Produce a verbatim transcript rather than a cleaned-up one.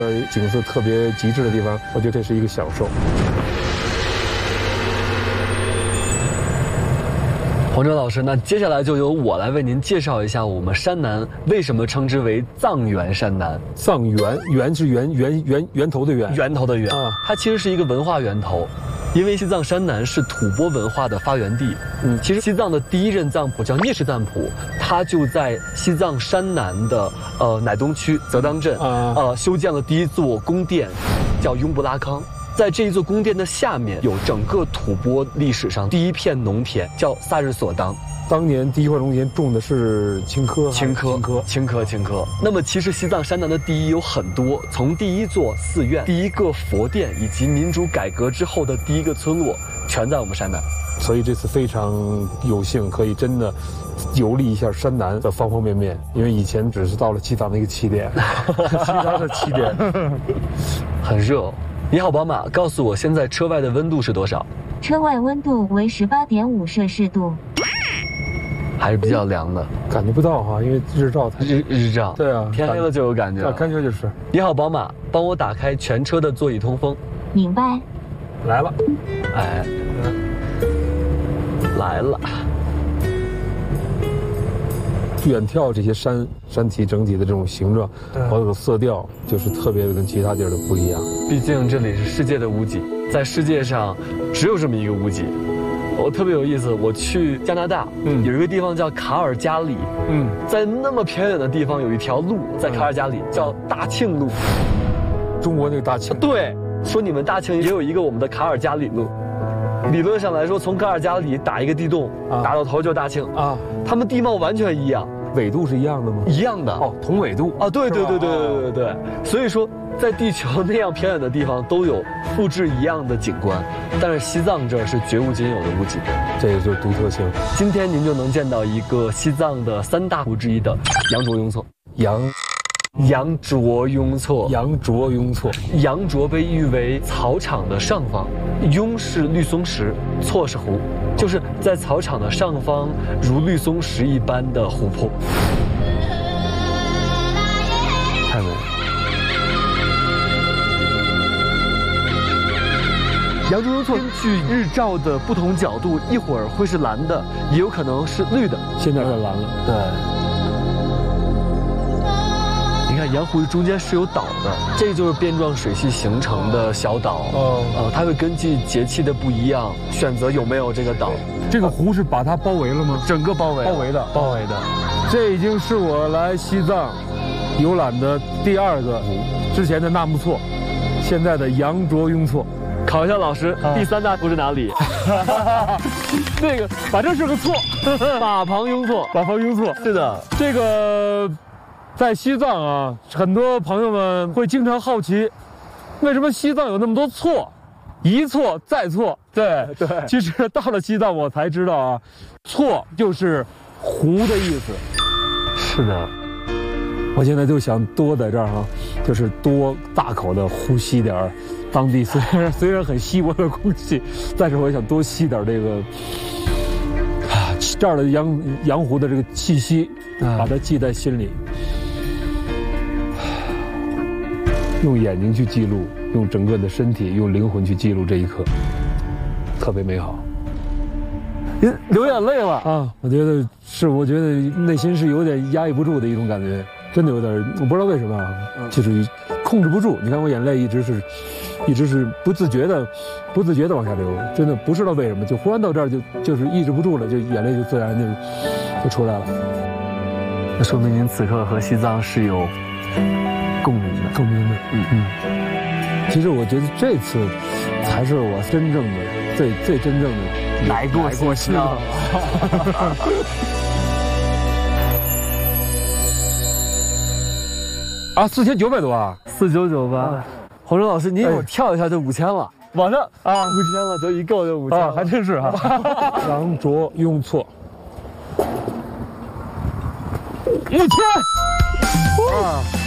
呃，景色特别极致的地方，我觉得这是一个享受。 洪哲老师，那接下来就由我来为您介绍一下我们山南为什么称之为藏源山南。 藏源，源是源源源源头的源， 源头的源啊，它其实是一个文化源头。因为西藏山南是吐蕃文化的发源地，嗯，其实西藏的第一任藏卜叫聂氏赞普，他就在西藏山南的呃乃东区泽当镇，啊、呃修建了第一座宫殿，叫雍布拉康。在这一座宫殿的下面，有整个吐蕃历史上第一片农田，叫萨日索当。 当年第一块农田种的是青稞， 青稞，青稞，青稞，青稞。那么其实西藏山南的第一有很多，从第一座寺院、第一个佛殿，以及民主改革之后的第一个村落，全在我们山南。 所以这次非常有幸可以真的游历一下山南的方方面面，因为以前只是到了西藏的一个起点，其他的起点很热哦。你好，宝马，告诉我现在车外的温度是多少？ 车外温度为十八点五摄氏度。 还是比较凉的， 感觉不到哈，因为日照太日日照， 对啊， 天黑了就有感觉， 啊，感觉就是。 你好，宝马，帮我打开全车的座椅通风。 明白。 来了， 哎，来了。 远眺这些山山体整体的这种形状，包括色调，就是特别的跟其他地儿的不一样。 毕竟这里是世界的屋脊，在世界上只有这么一个屋脊。我特别有意思，我去加拿大，嗯，有一个地方叫卡尔加里，嗯，在那么偏远的地方有一条路，在卡尔加里、嗯、叫大庆路， 中国那个大庆。 对，说你们大庆也有一个我们的卡尔加里路。理论上来说，从卡尔加里打一个地洞，啊、打到头就是大庆啊。他们地貌完全一样， 纬度是一样的吗？ 一样的哦，同纬度啊，对对对对对对对对。所以说，在地球那样偏远的地方都有复制一样的景观，但是西藏这是绝无仅有的屋脊， 这个就是独特性。 今天您就能见到一个西藏的三大湖之一的羊卓雍措。 羊。 羊卓雍措， 羊卓雍措， 羊卓被誉为草场的上方，雍是绿松石，措是湖，就是在草场的上方，如绿松石一般的湖泊。太美了。羊卓雍措根据日照的不同角度，一会儿会是蓝的，也有可能是绿的。 现在是蓝了， 对。你看羊湖中间是有岛的，这就是变状水系形成的小岛。哦，呃，它会根据节气的不一样，选择有没有这个岛。 这个湖是把它包围了吗？ 整个包围， 包围的， 包围的。 这已经是我来西藏游览的第二个湖，之前的纳木错，现在的羊卓雍措。 考一下老师，啊、第三大湖是哪里？ 那个，反正是个错， 马旁雍措， 马旁雍措。 是的， 这个。在西藏啊，很多朋友们会经常好奇，为什么西藏有那么多错，一错再错。对对，其实到了西藏我才知道啊，错就是湖的意思。 是的， 我现在就想多在这儿哈，就是多大口的呼吸点当地虽然虽然很稀薄的空气，但是我想多吸点这个啊这儿的羊羊湖的这个气息，把它记在心里。用眼睛去记录，用整个的身体，用灵魂去记录这一刻，特别美好。 您流眼泪了啊！我觉得是，我觉得内心是有点压抑不住的一种感觉，真的有点，我不知道为什么啊，就是控制不住。你看我眼泪一直是，一直是不自觉的，不自觉的往下流，真的不知道为什么，就忽然到这儿就就是抑制不住了，就眼泪就自然就就出来了。 那说明您此刻和西藏是有共鸣的， 共鸣的，嗯嗯。其实我觉得这次才是我真正的、最最真正的来过西藏。 啊，四千九百多啊， 四九九八。洪哲老师，您一会儿跳一下就五千了， 往上啊，五千了，就一够就五千啊，还真是哈。羊卓雍措，五千。啊。